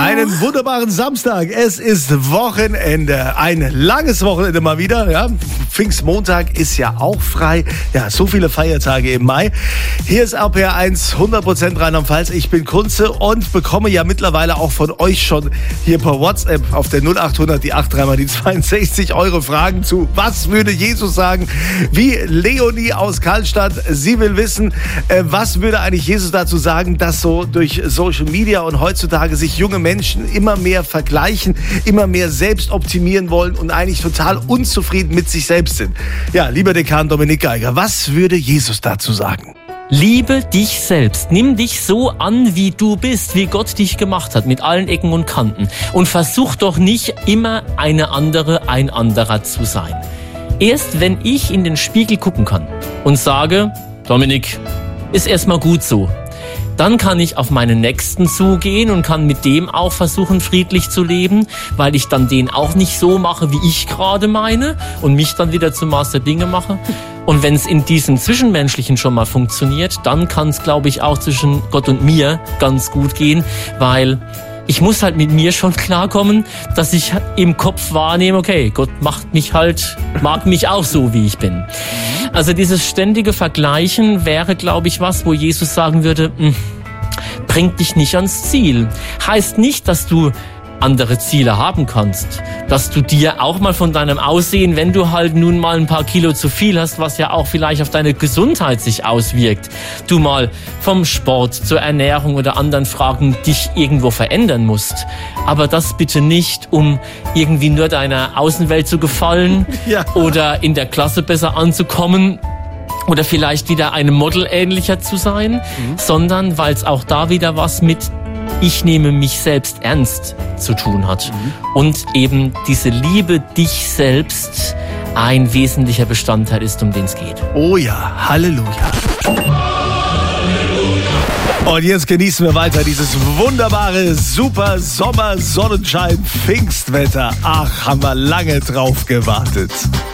Einen wunderbaren Samstag. Es ist Wochenende. Ein langes Wochenende mal wieder. Ja. Pfingstmontag ist ja auch frei. Ja, so viele Feiertage im Mai. Hier ist RPR 1, 100% Rheinland-Pfalz. Ich bin Kunze und bekomme ja mittlerweile auch von euch schon hier per WhatsApp auf der 0800 die 83 mal die 62 eure Fragen zu. Was würde Jesus sagen? Wie Leonie aus Karlstadt. Sie will wissen, was würde eigentlich Jesus dazu sagen, dass so durch Social Media und heutzutage sich junge Menschen immer mehr vergleichen, immer mehr selbst optimieren wollen und eigentlich total unzufrieden mit sich selbst sind. Ja, lieber Dekan Dominik Geiger, was würde Jesus dazu sagen? Liebe dich selbst. Nimm dich so an, wie du bist, wie Gott dich gemacht hat, mit allen Ecken und Kanten. Und versuch doch nicht immer ein anderer zu sein. Erst wenn ich in den Spiegel gucken kann und sage, Dominik, ist erstmal gut so, dann kann ich auf meinen Nächsten zugehen und kann mit dem auch versuchen, friedlich zu leben, weil ich dann den auch nicht so mache, wie ich gerade meine und mich dann wieder zum Maß der Dinge mache. Und wenn es in diesem Zwischenmenschlichen schon mal funktioniert, dann kann es, glaube ich, auch zwischen Gott und mir ganz gut gehen, weil ich muss halt mit mir schon klarkommen, dass ich im Kopf wahrnehme, okay, Gott mag mich auch so, wie ich bin. Also dieses ständige Vergleichen wäre, glaube ich, was, wo Jesus sagen würde, bringt dich nicht ans Ziel. Heißt nicht, dass du andere Ziele haben kannst, dass du dir auch mal von deinem Aussehen, wenn du halt nun mal ein paar Kilo zu viel hast, was ja auch vielleicht auf deine Gesundheit sich auswirkt, du mal vom Sport zur Ernährung oder anderen Fragen dich irgendwo verändern musst. Aber das bitte nicht, um irgendwie nur deiner Außenwelt zu gefallen oder in der Klasse besser anzukommen oder vielleicht wieder einem Model ähnlicher zu sein, sondern weil es auch da wieder was mit ich nehme mich selbst ernst zu tun hat. Und eben diese Liebe dich selbst ein wesentlicher Bestandteil ist, um den es geht. Oh ja, Halleluja. Und jetzt genießen wir weiter dieses wunderbare, super Sommer-Sonnenschein-Pfingstwetter. Ach, haben wir lange drauf gewartet.